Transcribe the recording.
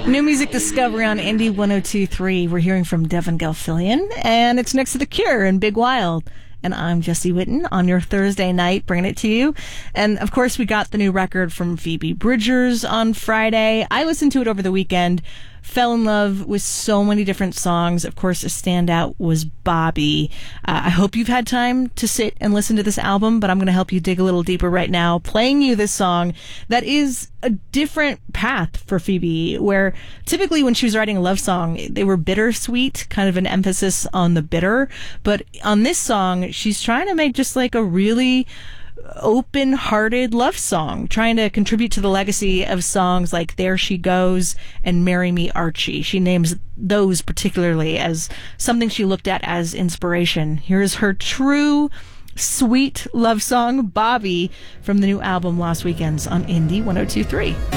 New music discovery on Indie 102.3. We're hearing from Devin Gelfillion, and it's next to The Cure and Big Wild. And I'm Jessie Witten on your Thursday night, bringing it to you. And, of course, we got the new record from Phoebe Bridgers on Friday. I listened to it over the weekend, fell in love with so many different songs. Of course, a standout was Bobby. I hope you've had time to sit and listen to this album, but I'm going to help you dig a little deeper right now, playing you this song that is a different path for Phoebe, where typically when she was writing a love song, they were bittersweet, kind of an emphasis on the bitter. But on this song, she's trying to make just like a really open-hearted love song, trying to contribute to the legacy of songs like There She Goes and Marry Me Archie. She names those particularly as something she looked at as inspiration. Here's her true sweet love song, Bobby, from the new album Lost Weekends on Indie 102.3.